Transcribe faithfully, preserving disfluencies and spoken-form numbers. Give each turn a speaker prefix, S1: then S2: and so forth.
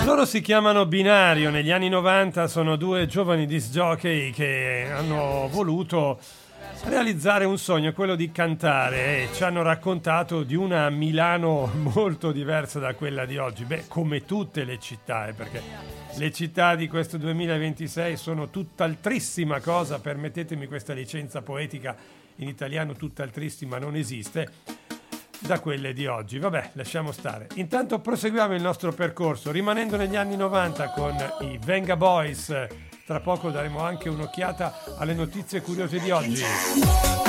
S1: Loro si chiamano Binario, negli anni novanta sono due giovani disc jockey che hanno voluto realizzare un sogno, quello di cantare, e ci hanno raccontato di una Milano molto diversa da quella di oggi. Beh, come tutte le città, eh, perché le città di questo duemilaventisei sono tutt'altrissima cosa, permettetemi questa licenza poetica in italiano, tutt'altrissima non esiste, da quelle di oggi. Vabbè, lasciamo stare. Intanto proseguiamo il nostro percorso rimanendo negli anni novanta con i Venga Boys. Tra poco daremo anche un'occhiata alle notizie curiose di oggi.